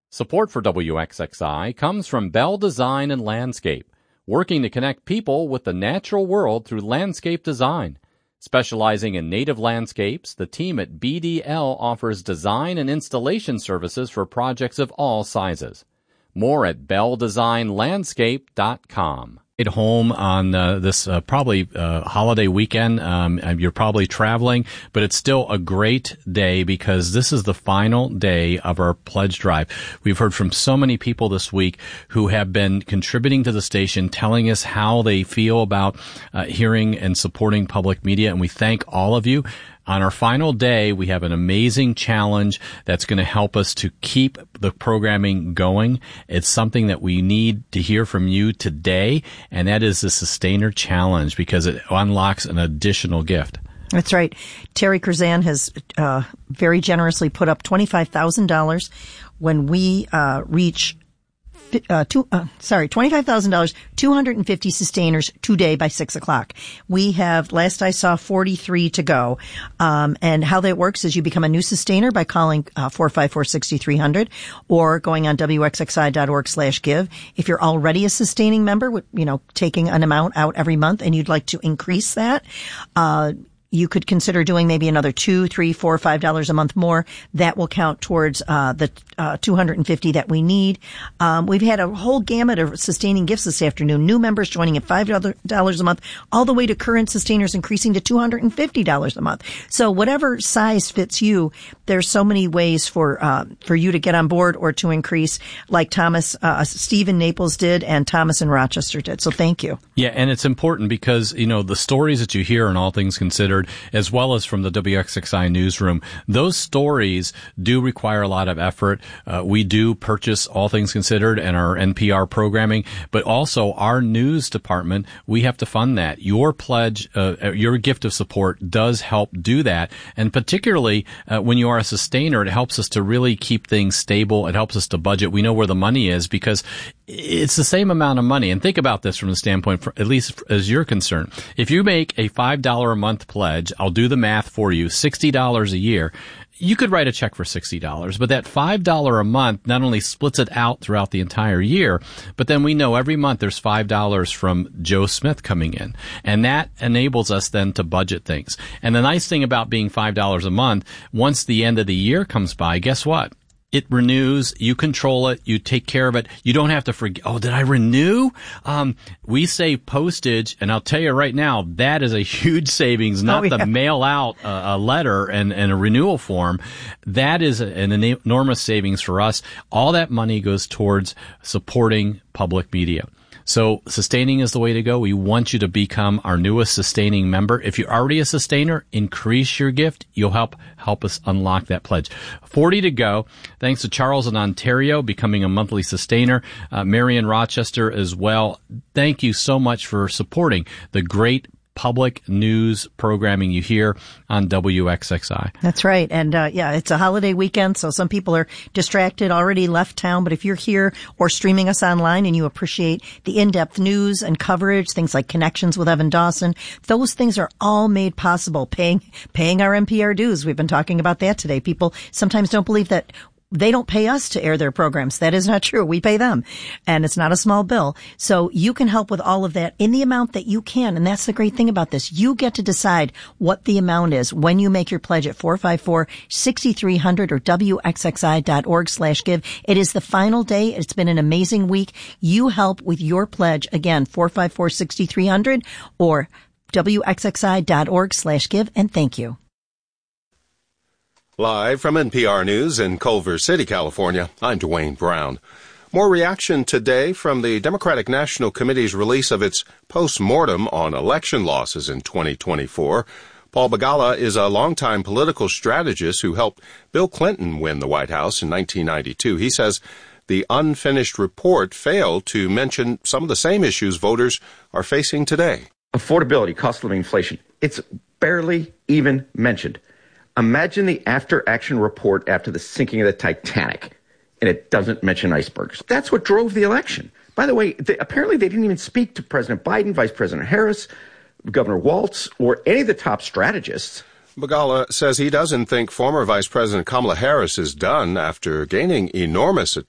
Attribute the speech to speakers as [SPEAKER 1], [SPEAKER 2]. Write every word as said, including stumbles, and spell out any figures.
[SPEAKER 1] Support for W X X I comes from Bell Design and Landscape, working to connect people with the natural world through landscape design. Specializing in native landscapes, the team at B D L offers design and installation services for projects of all sizes. More at bell design landscape dot com. At home on uh, this uh, probably uh, holiday weekend. Um, you're probably traveling, but it's still a great day because this is the final day of our pledge drive. We've heard from so many people this week who have been contributing to the station, telling us how they feel about uh, hearing and supporting public media, and we thank all of you. On our final day, we have an amazing challenge that's going to help us to keep the programming going. It's something that we need to hear from you today, and that is the Sustainer Challenge because it unlocks an additional gift.
[SPEAKER 2] That's right. Terry Curzan has uh, very generously put up twenty-five thousand dollars when we uh, reach Uh, two, uh, sorry, twenty-five thousand dollars, two hundred fifty sustainers today by six o'clock. We have, last I saw, forty-three to go. Um, and how that works is you become a new sustainer by calling, uh, four five four, six three zero zero or going on W X X I dot org slash give. If you're already a sustaining member, you know, taking an amount out every month and you'd like to increase that, uh, you could consider doing maybe another two, three, four, five dollars a month more. That will count towards uh the uh two hundred fifty that we need. Um we've had a whole gamut of sustaining gifts this afternoon. New members joining at five dollars a month, all the way to current sustainers increasing to two hundred fifty dollars a month. So whatever size fits you, there's so many ways for uh for you to get on board or to increase, like Thomas, uh Steve in Naples did and Thomas in Rochester did. So thank you.
[SPEAKER 1] Yeah, and it's important because, you know, the stories that you hear in All Things Considered, as well as from the W X X I newsroom, those stories do require a lot of effort. Uh, we do purchase All Things Considered and our N P R programming, but also our news department, we have to fund that. Your pledge, uh, your gift of support does help do that. And particularly uh, when you are a sustainer, it helps us to really keep things stable. It helps us to budget. We know where the money is because it's the same amount of money. And think about this from the standpoint, for, at least as you're concerned. If you make a five dollars a month pledge, I'll do the math for you, sixty dollars a year. You could write a check for sixty dollars, but that five dollars a month not only splits it out throughout the entire year, but then we know every month there's five dollars from Joe Smith coming in. And that enables us then to budget things. And the nice thing about being five dollars a month, once the end of the year comes by, guess what? It renews, you control it, you take care of it. You don't have to forget, oh, did I renew? Um, we save postage, and I'll tell you right now, that is a huge savings, not oh, yeah. to mail out a, a letter and, and a renewal form. That is an enormous savings for us. All that money goes towards supporting public media. So sustaining is the way to go. We want you to become our newest sustaining member. If you're already a sustainer, increase your gift. You'll help help us unlock that pledge. forty to go. Thanks to Charles in Ontario becoming a monthly sustainer. Uh, Mary in Rochester as well. Thank you so much for supporting the great public news programming you hear on W X X I.
[SPEAKER 2] That's right. And, uh, yeah, it's a holiday weekend, so some people are distracted, already left town. But if you're here or streaming us online and you appreciate the in-depth news and coverage, things like Connections with Evan Dawson, those things are all made possible. Paying, paying our N P R dues. We've been talking about that today. People sometimes don't believe that they don't pay us to air their programs. That is not true. We pay them. And it's not a small bill. So you can help with all of that in the amount that you can. And that's the great thing about this. You get to decide what the amount is when you make your pledge at four five four, six three zero zero or W X X I dot org slash give. It is the final day. It's been an amazing week. You help with your pledge. Again, four five four, six three zero zero or W X X I dot org slash give. And thank you.
[SPEAKER 3] Live from N P R News in Culver City, California, I'm Dwayne Brown. More reaction today from the Democratic National Committee's release of its post-mortem on election losses in twenty twenty-four. Paul Begala is a longtime political strategist who helped Bill Clinton win the White House in nineteen ninety-two. He says the unfinished report failed to mention some of the same issues voters are facing today.
[SPEAKER 4] Affordability, cost of living, inflation, it's barely even mentioned. Imagine the after-action report after the sinking of the Titanic, and it doesn't mention icebergs. That's what drove the election. By the way, they, apparently they didn't even speak to President Biden, Vice President Harris, Governor Walz, or any of the top strategists.
[SPEAKER 3] Begala says he doesn't think former Vice President Kamala Harris is done after gaining enormous